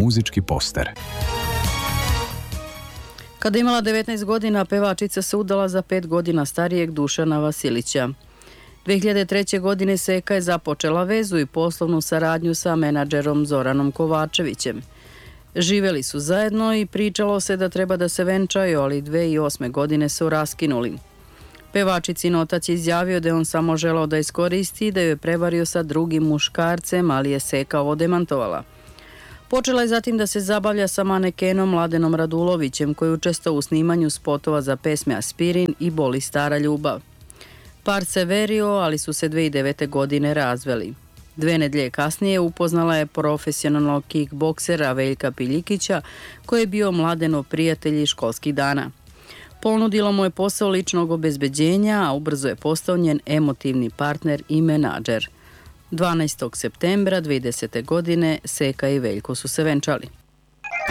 muzički poster. Kada je imala 19 godina, pevačica se udala za 5 godina starijeg Dušana Vasilića. 2003. godine Seka je započela vezu i poslovnu saradnju sa menadžerom Zoranom Kovačevićem. Živeli su zajedno i pričalo se da treba da se venčaju, ali 2008. godine su raskinuli. Pevačicin otac je izjavio da je on samo želao da iskoristi i da ju je prevario sa drugim muškarcem, ali je Seka ovo demantovala. Počela je zatim da se zabavlja sa manekenom Mladenom Radulovićem, koji učestvovao u snimanju spotova za pesme Aspirin i Boli stara ljubav. Par se verio, ali su se 2009. godine razveli. 2 nedelje kasnije upoznala je profesionalnog kickboksera Veljka Piljikića, koji je bio Mladenov prijatelj iz školskih dana. Ponudilo mu je posao ličnog obezbeđenja, a ubrzo je postao njen emotivni partner i menadžer. 12. septembra 2010. godine Seka i Veljko su se venčali.